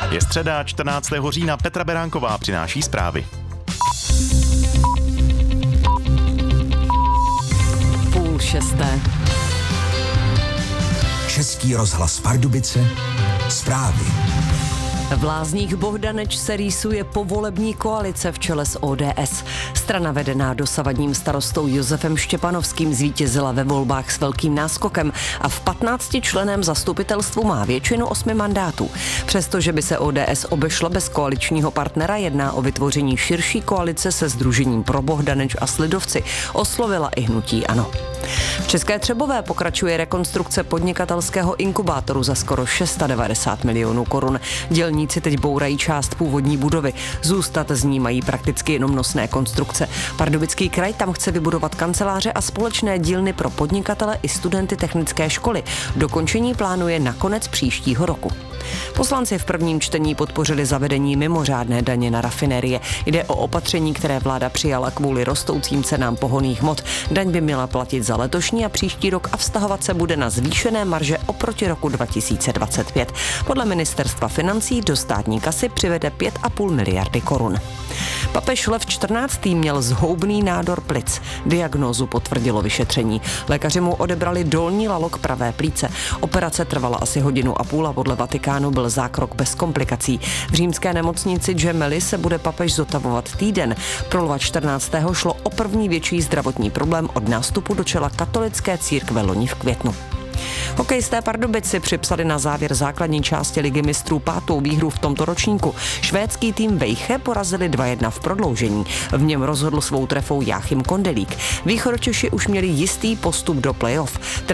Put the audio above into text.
Je středa 14. října, Petra Beránková přináší zprávy. 5:30. Český rozhlas Pardubice, zprávy. V Lázních Bohdaneč se rýsuje povolební koalice v čele s ODS. Strana vedená dosavadním starostou Josefem Štěpanovským zvítězila ve volbách s velkým náskokem a v 15členném zastupitelstvu má většinu 8 mandátů. Přestože by se ODS obešla bez koaličního partnera, jedná o vytvoření širší koalice se sdružením Pro Bohdaneč a Slidovci, oslovila i hnutí ANO. V České Třebové pokračuje rekonstrukce podnikatelského inkubátoru za skoro 690 milionů korun. Dělníci teď bourají část původní budovy. Zůstat z ní mají prakticky jenom nosné konstrukce. Pardubický kraj tam chce vybudovat kanceláře a společné dílny pro podnikatele i studenty technické školy. Dokončení plánuje na konec příštího roku. Poslanci v prvním čtení podpořili zavedení mimořádné daně na rafinérie. Jde o opatření, které vláda přijala kvůli rostoucím cenám pohonných hmot. Daň by měla platit za letošní a příští rok a vztahovat se bude na zvýšené marže oproti roku 2025. Podle ministerstva financí do státní kasy přivede 5,5 miliardy korun. Papež Lev XIV. Měl zhoubný nádor plic. Diagnózu potvrdilo vyšetření. Lékaři mu odebrali dolní lalok pravé plíce. Operace trvala asi 1,5 hodiny a podle Vatikánu byl zákrok bez komplikací. V římské nemocnici Gemelli se bude papež zotavovat týden. Pro Lva XIV. Šlo o první větší zdravotní problém od nástupu do čela katolické církve loni v květnu. Hokejisté Pardubici připsali na závěr základní části Ligy mistrů 5. výhru v tomto ročníku. Švédský tým Vejche porazili 2:1 v prodloužení. V něm rozhodl svou trefou Jáchym Kondelík. Východočeši už měli jistý postup do playoff.